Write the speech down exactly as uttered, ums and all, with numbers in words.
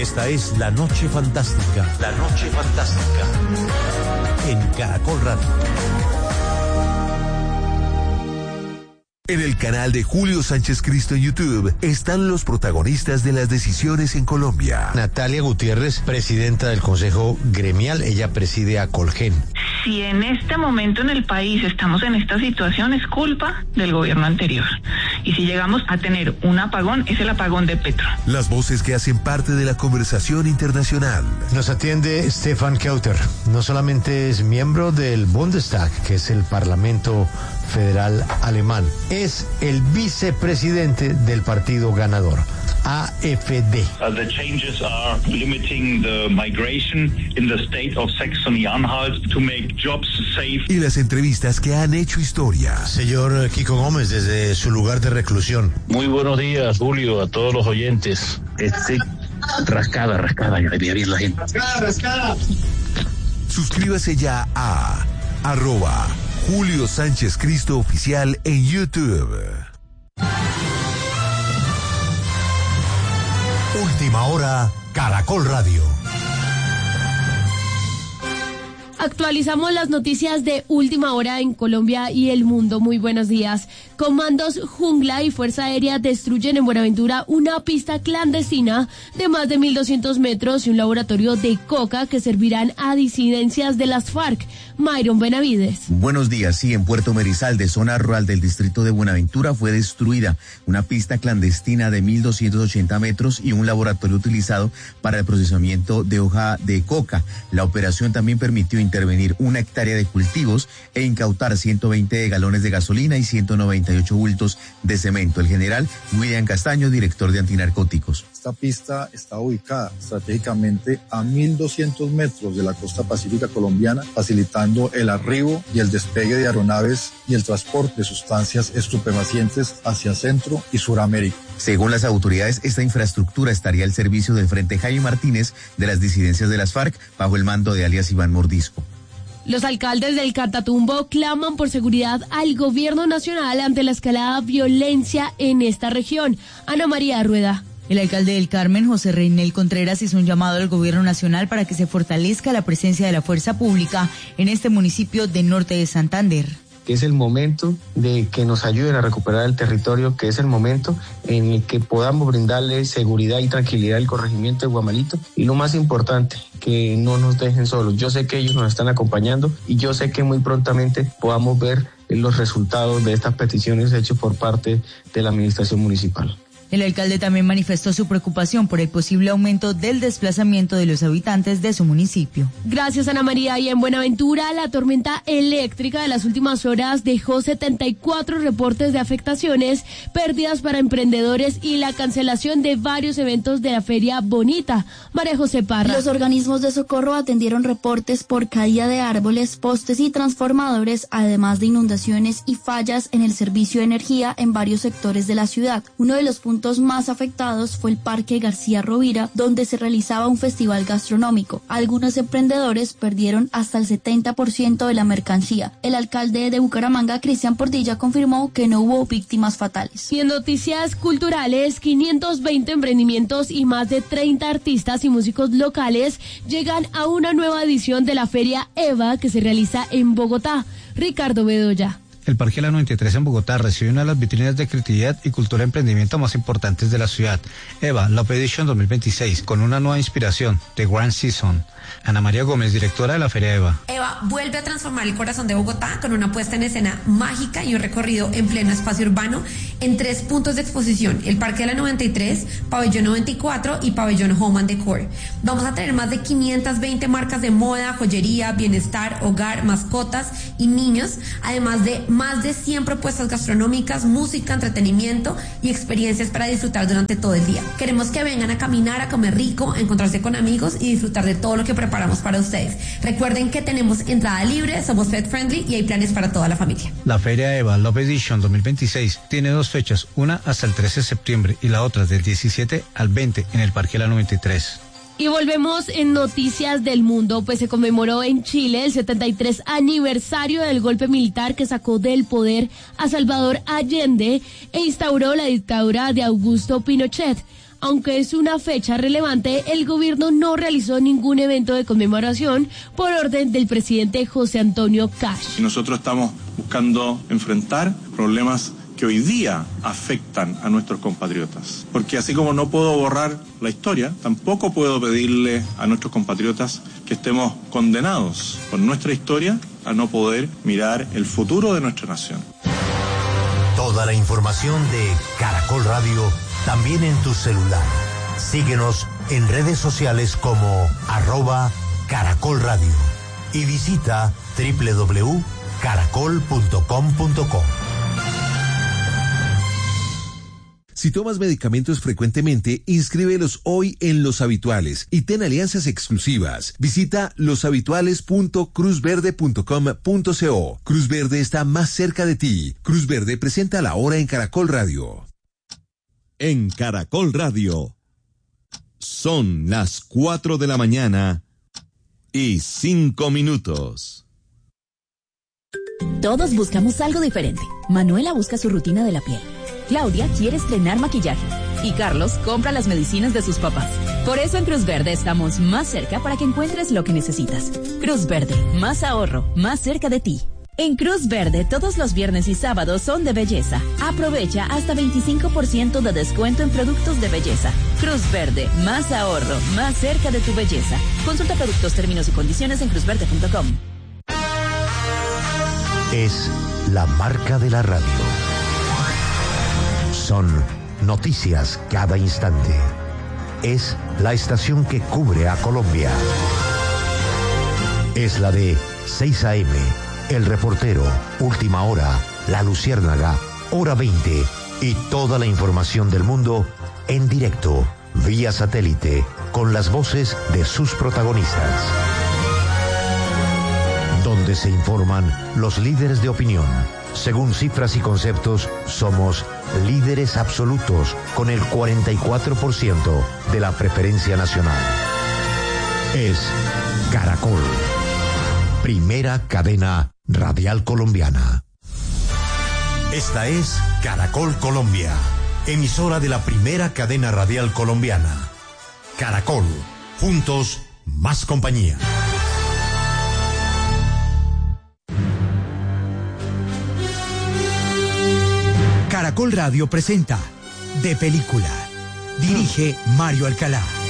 Esta es La Noche Fantástica. La Noche Fantástica. En Caracol Radio. En el canal de Julio Sánchez Cristo en YouTube están los protagonistas de las decisiones en Colombia. Natalia Gutiérrez, presidenta del Consejo Gremial, ella preside a Colgen. Si en este momento en el país estamos en esta situación es culpa del gobierno anterior. Y si llegamos a tener un apagón, es el apagón de Petro. Las voces que hacen parte de la conversación internacional. Nos atiende Stefan Kauter. No solamente es miembro del Bundestag, que es el Parlamento Federal Alemán, es el vicepresidente del partido ganador, A F D. Uh, the changes are limiting the migration in the state of Saxony-Anhalt to make jobs safe. Y las entrevistas que han hecho historia. Señor Kiko Gómez, desde su lugar de reclusión. Muy buenos días, Julio, a todos los oyentes. Este, rascada, rascada, ya debía bien la gente. Rascada, rascada. Suscríbase ya a arroba Julio Sánchez Cristo Oficial en YouTube. Última hora, Caracol Radio. Actualizamos las noticias de última hora en Colombia y el mundo. Muy buenos días. Comandos Jungla y Fuerza Aérea destruyen en Buenaventura una pista clandestina de más de mil doscientos metros y un laboratorio de coca que servirán a disidencias de las FARC. Myron Benavides. Buenos días. Sí, en Puerto Merizalde, zona rural del distrito de Buenaventura, fue destruida una pista clandestina de mil doscientos ochenta metros y un laboratorio utilizado para el procesamiento de hoja de coca. La operación también permitió intervenir una hectárea de cultivos e incautar ciento veinte galones de gasolina y ciento noventa y ocho bultos de cemento. El general William Castaño, director de antinarcóticos. Esta pista está ubicada estratégicamente a mil doscientos metros de la costa pacífica colombiana, facilitando el arribo y el despegue de aeronaves y el transporte de sustancias estupefacientes hacia Centro y Suramérica. Según las autoridades, esta infraestructura estaría al servicio del Frente Jaime Martínez de las disidencias de las FARC bajo el mando de alias Iván Mordisco. Los alcaldes del Catatumbo claman por seguridad al gobierno nacional ante la escalada violencia en esta región. Ana María Rueda. El alcalde del Carmen, José Reinel Contreras, hizo un llamado al gobierno nacional para que se fortalezca la presencia de la fuerza pública en este municipio del norte de Santander. Que es el momento de que nos ayuden a recuperar el territorio, que es el momento en el que podamos brindarle seguridad y tranquilidad al corregimiento de Guamalito, y lo más importante, que no nos dejen solos. Yo sé que ellos nos están acompañando y yo sé que muy prontamente podamos ver los resultados de estas peticiones hechas por parte de la administración municipal. El alcalde también manifestó su preocupación por el posible aumento del desplazamiento de los habitantes de su municipio. Gracias, Ana María. Y en Buenaventura, la tormenta eléctrica de las últimas horas dejó setenta y cuatro reportes de afectaciones, pérdidas para emprendedores y la cancelación de varios eventos de la Feria Bonita. María José Parra. Los organismos de socorro atendieron reportes por caída de árboles, postes y transformadores, además de inundaciones y fallas en el servicio de energía en varios sectores de la ciudad. Uno de los puntos más afectados fue el Parque García Rovira, donde se realizaba un festival gastronómico. Algunos emprendedores perdieron hasta el setenta por ciento de la mercancía. El alcalde de Bucaramanga, Cristian Portilla, confirmó que no hubo víctimas fatales. Y en noticias culturales, quinientos veinte emprendimientos y más de treinta artistas y músicos locales llegan a una nueva edición de la Feria EVA que se realiza en Bogotá. Ricardo Bedoya. El Parque La noventa y tres en Bogotá recibe una de las vitrinas de creatividad y cultura de emprendimiento más importantes de la ciudad. EVA, Love Edition dos mil veintiséis, con una nueva inspiración, The Grand Season. Ana María Gómez, directora de la Feria EVA. EVA vuelve a transformar el corazón de Bogotá con una puesta en escena mágica y un recorrido en pleno espacio urbano en tres puntos de exposición: el Parque de la noventa y tres, Pabellón noventa y cuatro y Pabellón Home and Decor. Vamos a tener más de quinientas veinte marcas de moda, joyería, bienestar, hogar, mascotas y niños, además de más de cien propuestas gastronómicas, música, entretenimiento y experiencias para disfrutar durante todo el día. Queremos que vengan a caminar, a comer rico, a encontrarse con amigos y disfrutar de todo lo que preparamos para ustedes. Recuerden que tenemos entrada libre, somos pet friendly y hay planes para toda la familia. La Feria EVA Love Edition dos mil veintiséis tiene dos fechas, una hasta el trece de septiembre y la otra del diecisiete al veinte en el Parque La noventa y tres. Y volvemos en noticias del mundo, pues se conmemoró en Chile el setenta y tres aniversario del golpe militar que sacó del poder a Salvador Allende e instauró la dictadura de Augusto Pinochet. aunque es una fecha relevante, el gobierno no realizó ningún evento de conmemoración por orden del presidente José Antonio Cash. Nosotros estamos buscando enfrentar problemas que hoy día afectan a nuestros compatriotas. Porque así como no puedo borrar la historia, tampoco puedo pedirle a nuestros compatriotas que estemos condenados por nuestra historia a no poder mirar el futuro de nuestra nación. Toda la información de Caracol Radio también en tu celular. Síguenos en redes sociales como arroba Caracol Radio y visita doble u doble u doble u punto caracol punto com punto co. Si tomas medicamentos frecuentemente, inscríbelos hoy en Los Habituales y ten alianzas exclusivas. Visita los habituales punto cruz verde punto com punto co. Cruz Verde está más cerca de ti. Cruz Verde presenta la hora en Caracol Radio. En Caracol Radio son las cuatro de la mañana y cinco minutos. Todos buscamos algo diferente. Manuela busca su rutina de la piel. Claudia quiere estrenar maquillaje y Carlos compra las medicinas de sus papás. Por eso en Cruz Verde estamos más cerca para que encuentres lo que necesitas. Cruz Verde, más ahorro, más cerca de ti. En Cruz Verde todos los viernes y sábados son de belleza. Aprovecha hasta veinticinco por ciento de descuento en productos de belleza. Cruz Verde, más ahorro, más cerca de tu belleza. Consulta productos, términos y condiciones en cruz verde punto com. Es la marca de la radio. Son noticias cada instante. Es la estación que cubre a Colombia. Es la de seis a eme, El Reportero, Última Hora, La Luciérnaga, Hora veinte y toda la información del mundo en directo, vía satélite, con las voces de sus protagonistas. Donde se informan los líderes de opinión. Según cifras y conceptos, somos líderes absolutos con el cuarenta y cuatro por ciento de la preferencia nacional. Es Caracol, primera cadena radial colombiana. Esta es Caracol Colombia, emisora de la primera cadena radial colombiana. Caracol, juntos, más compañía. Caracol Radio presenta De Película. Dirige Mario Alcalá.